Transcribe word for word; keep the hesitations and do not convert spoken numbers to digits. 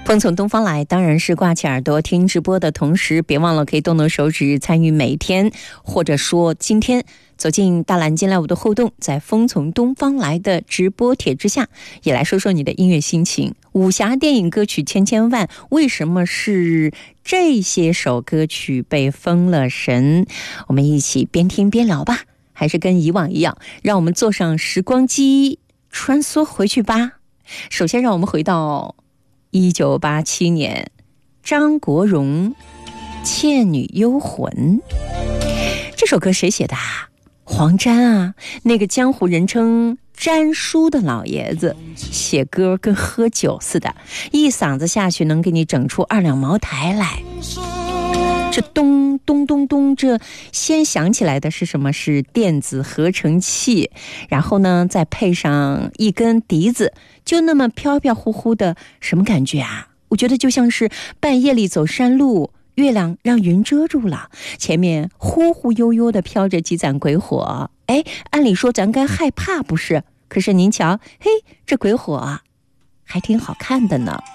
风从东方来，当然是挂起耳朵听直播的同时，别忘了可以动动手指参与每天，或者说今天走进大蓝鲸 Live 的互动，在风从东方来的直播帖之下，也来说说你的音乐心情。武侠电影歌曲千千万，为什么是这些首歌曲被封了神？我们一起边听边聊吧，还是跟以往一样，让我们坐上时光机穿梭回去吧。首先让我们回到一九八七年，张国荣《倩女幽魂》这首歌谁写的啊？黄沾啊，那个江湖人称沾叔的老爷子，写歌跟喝酒似的，一嗓子下去能给你整出二两茅台来。这咚咚咚咚，这先响起来的是什么？是电子合成器，然后呢再配上一根笛子，就那么飘飘忽忽的，什么感觉啊？我觉得就像是半夜里走山路，月亮让云遮住了，前面忽忽悠悠的飘着几盏鬼火。哎，按理说咱该害怕不是？可是您瞧，嘿，这鬼火还挺好看的呢。